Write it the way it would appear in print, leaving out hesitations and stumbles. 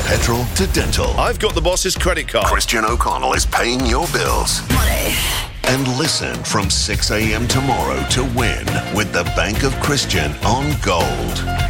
petrol to dental. I've got the boss's credit card. Christian O'Connell is paying your bills. Money. And listen from 6 a.m. tomorrow to win with the Bank of Christian on Gold.